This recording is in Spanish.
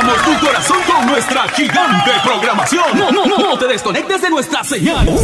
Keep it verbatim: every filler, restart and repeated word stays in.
Llenamos tu corazón con nuestra gigante programación. No, no, no, no te desconectes de nuestra señal.